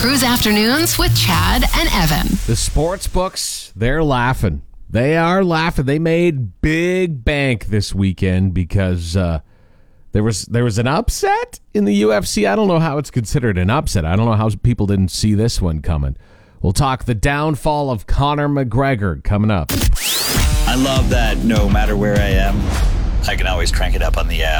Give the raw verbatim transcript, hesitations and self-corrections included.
Cruise Afternoons with Chad and Evan. The sports books, they're laughing. They are laughing. They made big bank this weekend because uh, there was there was an upset in the U F C. I don't know how it's considered an upset. I don't know how people didn't see this one coming. We'll talk the downfall of Conor McGregor coming up. I love that no matter where I am, I can always crank it up on the app.